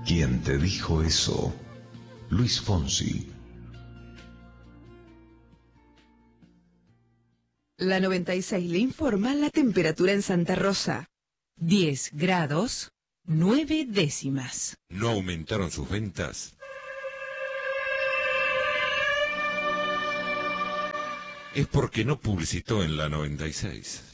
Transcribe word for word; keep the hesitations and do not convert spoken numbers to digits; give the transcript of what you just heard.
¿Quién te dijo eso? Luis Fonsi. La noventa y seis le informa la temperatura en Santa Rosa. diez grados, nueve décimas. ¿No aumentaron sus ventas? Es porque no publicitó en la noventa y seis.